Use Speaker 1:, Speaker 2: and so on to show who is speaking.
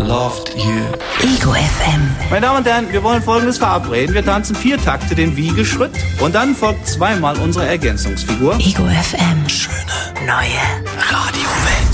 Speaker 1: loved you.
Speaker 2: Ego FM.
Speaker 3: Meine Damen und Herren, wir wollen Folgendes verabreden. Wir tanzen 4 Takte den Wiegeschritt und dann folgt 2-mal unsere Ergänzungsfigur.
Speaker 2: Ego FM.
Speaker 1: Schöne
Speaker 2: neue
Speaker 1: Radiowelt.